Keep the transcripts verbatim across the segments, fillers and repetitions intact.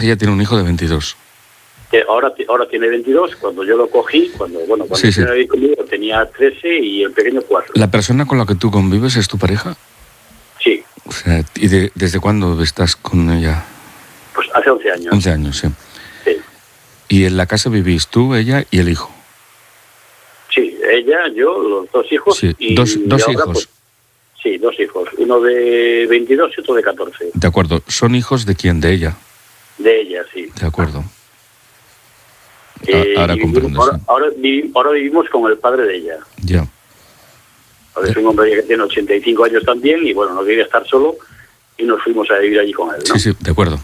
ella tiene un hijo de veintidós. Eh, ahora, ahora tiene veintidós, cuando yo lo cogí, cuando bueno cuando sí, sí. vino conmigo tenía trece y el pequeño cuatro. ¿La persona con la que tú convives es tu pareja? Sí. O sea, ¿y de, desde cuándo estás con ella? Pues hace once años. once años, sí. Sí. ¿Y en la casa vivís tú, ella y el hijo? Sí, ella, yo, los dos hijos. Sí, y dos, dos ahora, hijos. Pues, sí, dos hijos. Uno de veintidós y otro de catorce. De acuerdo. ¿Son hijos de quién? ¿De ella? De ella, sí. De acuerdo. Eh, ahora comprendo. Ahora, Sí. ahora, vivi, ahora vivimos con el padre de ella. Ya. Ahora es un hombre que tiene ochenta y cinco años también y bueno, no quería estar solo y nos fuimos a vivir allí con él, ¿no? Sí, sí, de acuerdo.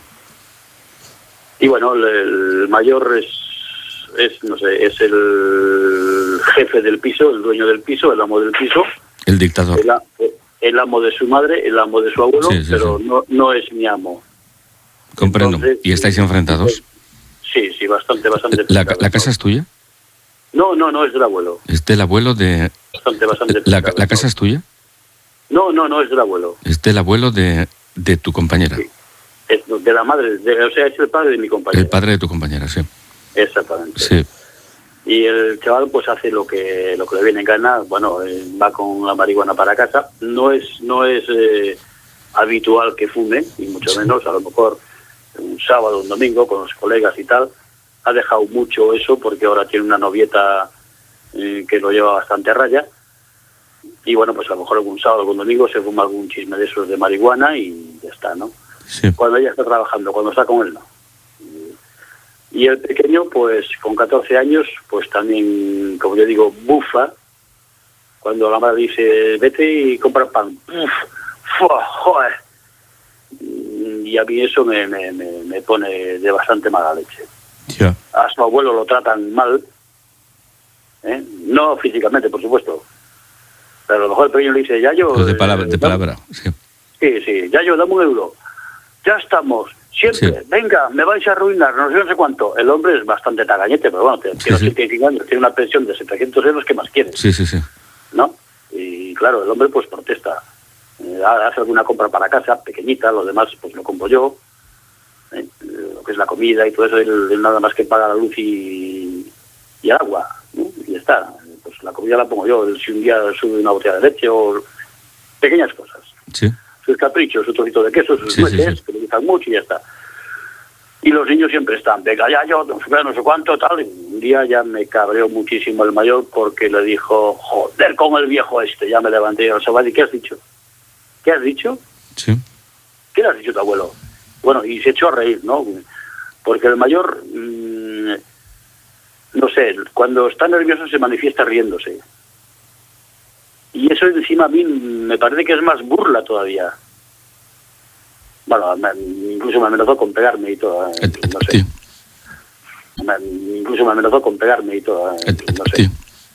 Y bueno, el, el mayor es, es, no sé, es el jefe del piso, el dueño del piso, el amo del piso. El dictador. El, el amo de su madre, el amo de su abuelo, sí, sí, pero sí. No, no es mi amo. Comprendo. Entonces, ¿Y estáis enfrentados? Sí, sí, bastante, bastante. ¿La, la casa es tuya? No, no, no, es del abuelo. ¿Es del abuelo de...? Bastante, bastante. ¿La, la casa es tuya? No, no, no, es del abuelo. ¿Es del abuelo de, de tu compañera? Sí. Es de la madre, de, o sea, es el padre de mi compañera. El padre de tu compañera, sí. Exactamente. Sí. Y el chaval pues hace lo que lo que le viene en gana, bueno, eh, va con la marihuana para casa. No es no es eh, habitual que fume, ni mucho sí. menos, a lo mejor un sábado, un domingo, con los colegas y tal. Ha dejado mucho eso porque ahora tiene una novieta eh, que lo lleva bastante a raya. Y bueno, pues a lo mejor algún sábado, algún domingo se fuma algún chisme de esos de marihuana y ya está, ¿no? Sí. Cuando ella está trabajando, cuando está con él, no. Y el pequeño, pues con catorce años, pues también, como yo digo, bufa. Cuando la madre dice, vete y compra pan. Uf, fua, joder. Y a mí eso me, me, me, me pone de bastante mala leche. Ya. A su abuelo lo tratan mal, ¿eh? No físicamente, por supuesto. Pero a lo mejor el pequeño le dice, Yayo... Pero de palabra, eh, de palabra, sí. Sí, sí, Yayo, dame un euro. Ya estamos, siempre, sí. Venga, me vais a arruinar, no sé, no sé cuánto. El hombre es bastante tagañete, pero bueno, tiene sí, ochenta y cinco sí. años, tiene una pensión de setecientos euros, ¿qué más quiere? Sí, sí, sí. ¿No? Y claro, el hombre pues protesta. Eh, hace alguna compra para casa, pequeñita, lo demás pues lo compro yo. Eh, lo que es la comida y todo eso, él, él nada más que paga la luz y, y agua, ¿no? Y ya está. Pues la comida la pongo yo, si un día sube una botella de leche o pequeñas cosas. Sí. Sus caprichos, su trocito de queso, sus sí, nueces, sí, sí. que le gustan mucho y ya está. Y los niños siempre están, venga, ya yo, no sé, no sé cuánto, tal. Y un día ya me cabreó muchísimo el mayor porque le dijo, joder, con el viejo este. Ya me levanté y dije, ¿qué has dicho? ¿Qué has dicho? Sí. ¿Qué le has dicho tu abuelo? Bueno, y se echó a reír, ¿no? Porque el mayor, mmm, no sé, cuando está nervioso se manifiesta riéndose. Y eso encima a mí me parece que es más burla todavía. Bueno, me, incluso me amenazó con pegarme y todo. Eh, no sé. Me, incluso me amenazó con pegarme y todo. Eh, no sé.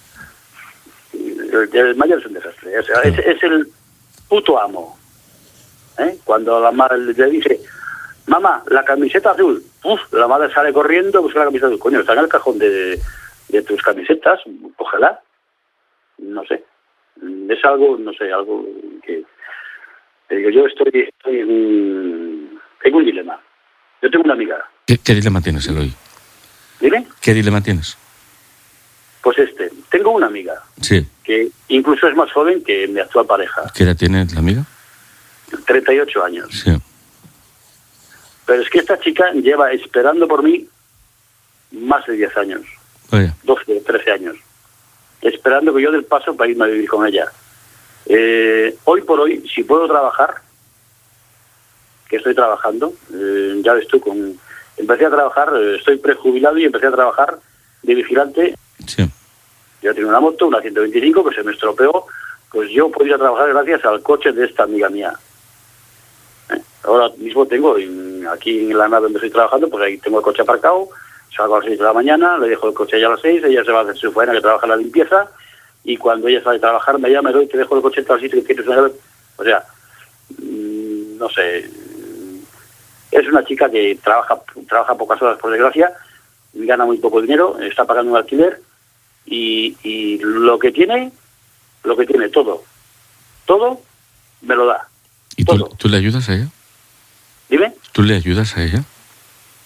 El, el mayor es un desastre. Es, es, es el puto amo. ¿Eh? Cuando la madre le dice, mamá, la camiseta azul. Uf, la madre sale corriendo, busca la camiseta azul. Coño, está en el cajón de, de tus camisetas, cógela. No sé. Es algo, no sé, algo que... Te digo, yo estoy, estoy en, un, en un dilema. Yo tengo una amiga. ¿Qué, qué dilema tienes, Eloy? ¿Dime? ¿Qué dilema tienes? Pues este, tengo una amiga. Sí. Que incluso es más joven que mi actual pareja. ¿Qué edad tiene la amiga? treinta y ocho años. Sí. Pero es que esta chica lleva esperando por mí más de diez años. Vaya. doce, trece años. Esperando que yo dé el paso para irme a vivir con ella. Eh, hoy por hoy, si puedo trabajar, que estoy trabajando, eh, ya ves tú, con, empecé a trabajar, eh, estoy prejubilado y empecé a trabajar de vigilante. Sí. Yo tengo una moto, una ciento veinticinco, que se me estropeó, pues yo podía trabajar gracias al coche de esta amiga mía. Eh, ahora mismo tengo, en, aquí en la nave donde estoy trabajando, pues ahí tengo el coche aparcado, salgo a las seis de la mañana, le dejo el coche allá a las seis, ella se va a hacer su faena que trabaja en la limpieza, y cuando ella sale a trabajar me llama, me doy, te dejo el coche en tal sitio que quieres. O sea, mmm, no sé, es una chica que trabaja trabaja pocas horas, por desgracia, gana muy poco dinero, está pagando un alquiler, y, y lo que tiene, lo que tiene, todo, todo me lo da. ¿Y tú, tú le ayudas a ella? ¿Dime? ¿Tú le ayudas a ella?